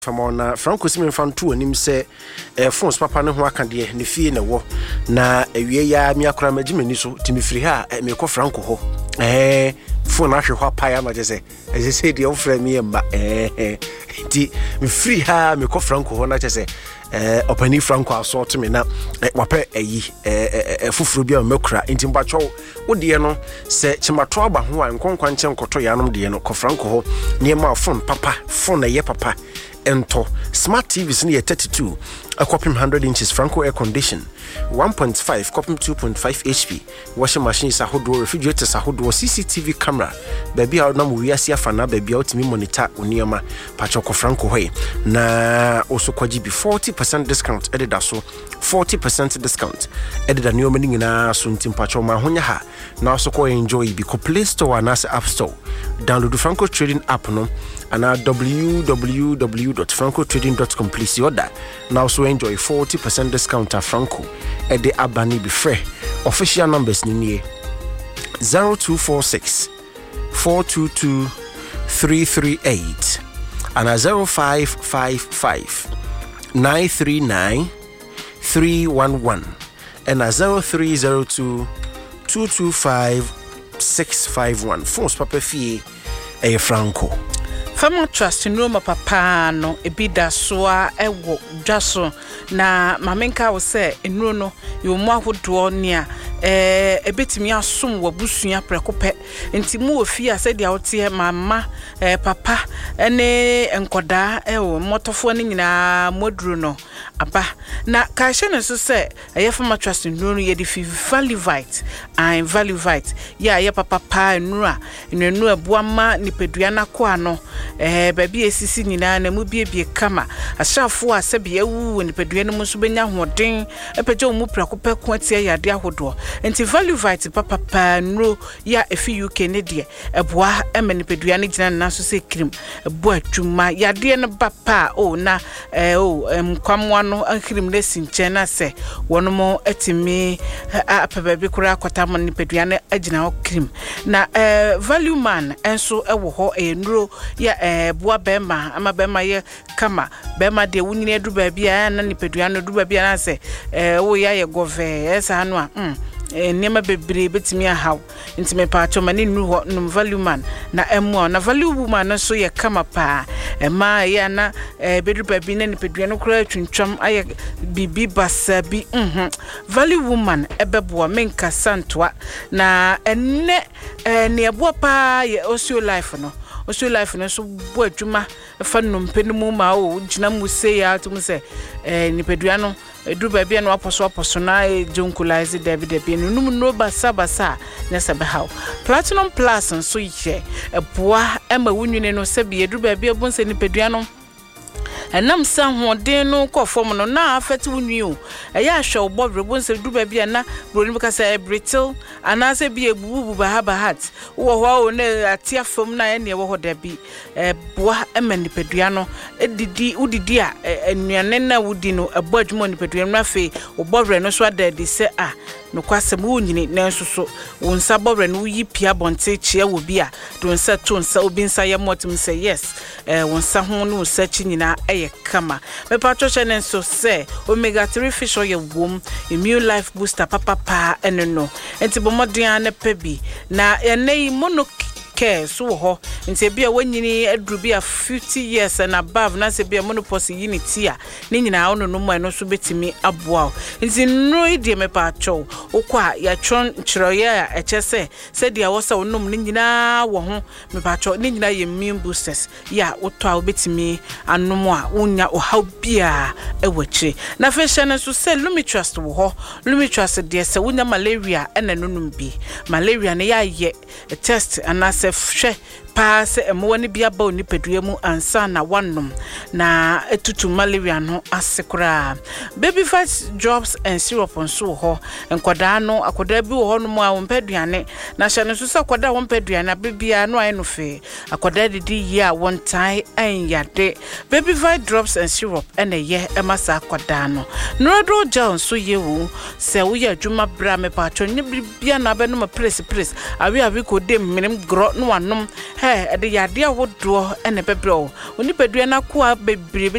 Famona Franco Simen Fantu anim se phones papa ne ho aka de ne fie na wo na awie ya mi akora magimani so timi firi ha me ko Franco ho phone ahwe ho apaya ma je se de ofra mi emba ti mi firi ha me ko Franco ho na je se opani Franco asort me na wape ayi fufuru bia mekura nti mbacho wo de no se chimato aba ho an konkwanche nkoto yanom de no ko Franco ho ne ma phone papa phone ye papa ento smart TVs near 32 a copim 100 inches Franco air condition 1.5 copim 2.5 HP washing machines ahodo refrigerators ahodo CCTV camera baby out na mu wiase afana baby out mi monitor onioma pachoko Franco hoy na also kwaji be 40% discount edida so 40% discount edida onioma ni nyina so ntim pacho ma honya ha na also ko enjoy bi ko Play Store and App Store download the Franco Trading app no and www.francotrading.com please order now so enjoy 40% discount at Franco at the Abani be free official numbers ni 0246 422 338 and 0555 939 311 and 0302 225 651 phones papa fee a Franco Fama trust in Roma papa no ebida soa ewo dwaso na mamenka wo se enuro no yo mo ahodo nia ebetimi asom wabusua prekope enti mu ofia se dia wote mama papa ene enkoda ewo motofo ne nyina moduro no aba na ka hye ne so se Fama trust in Roma ye di Valivite and Valivite ya papa pa enuro ebuama nipedua na ko ano baby esisi nyina na mu biebie kama asafo asabe awu nipedua no so benya hoden epeje mu prakope ko atie yade ahodo enti Valivite papa pa nro ya efi UK ne de eboa emenipedua ne gina na so se krim eboa twuma yade ne papa na kwamwa no ankrim ne sinche na se wonomo etimi apababi kura kwata man nipedua ne agina o krim na value man enso ewo ho nro ya boa bema ama bema ye kama bema de wunyine du baabi a na nipedua no du baabi na se wo ya ye gove esa hanu a niema bebre betimi ahaw ntime paacho mani nu ho num value man na emu na value woman so ye kama pa ma ya na bedu baabi na nipedua no kura twintwam aye bibi basabi value woman ebeboa menka santoa na enne ne eboa pa ye osio life no Oso life no so bo adwuma fa no mpenimu ma o gina mu se ya to mu se nipedua no edu baabi no aposo na jonkulaise David num no basa na sabe how platinum plus so ye eboa ema wunwine no se bi edu baabi ebonse nipedua no enam san hoden no kofom no na afeti wunwi o eya hwe obodre bonse du ba bia na broni beka say britil anase bi ebubu ba hat wo ho o na atia fam na ene wo ho da bi boa emanipedua no edidi udidi a enuane na wudi no ebodwuma nipedua no afi obodre no so adadi se no kwasem wunyini na nsoso wonsa bobre no yi pia bonte chia wo bi a do nsa to nsa obi nsa ye motum say yes wonsa ho no search nyina kama me patroche nenso se omega 3 fish oil wom immune life booster papa eneno enti bomoden na pebi na enei mono so ho nti bia wanyini aduru bia 50 years and above na se bia monopause unity a ni nyina ono no mo eno so betimi aboa nti no idie me pa cho okwa ya chon chiroye a echese se dia wosa onom ni nyina wo ho me pa cho ni nyina ye immune boosters ya woto a betimi anomo a wonya o how bia ewachi na fashion so se Lumitrust wo ho Lumitrust de se wonya malaria enanunum bi malaria ne ya ye test anase hwe pass emwani bia ba onipedua mu ansa na wannom na etutu malaria no asekura baby fat drops and syrup onso ho enkoda no akoda bi wo ho no mu a wonpeduane na hye no so akoda wonpeduane abibia no ayi no fe akoda didi ya one time anyade baby fat drops and syrup ene ye emasa akoda no no gel so yewu se wo ya adwuma bra me pa atwonye bibia na be no ma press awi ko dem menem gro no wanom he ade yade awodo ene bebro onipadua na ko a bebre